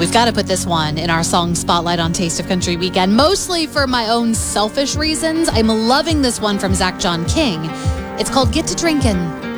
we've got to put this one in our song spotlight on Taste of Country Weekend, mostly for my own selfish reasons. I'm loving this one from Zach John King. It's called Get to Drinkin'.